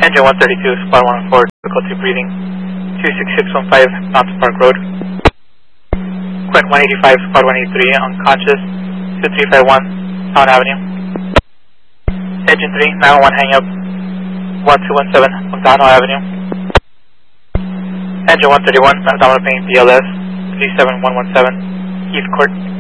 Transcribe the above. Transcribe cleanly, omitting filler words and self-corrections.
Engine 132, spot 114, difficulty breathing, 26615, Mountain Park Road. Quint 185, spot 183, unconscious, 2351, Town Avenue. Engine 3, 911, hang up, 1217, McDonald Avenue. Engine 131, abdominal pain, BLS, 37117, Heath Court.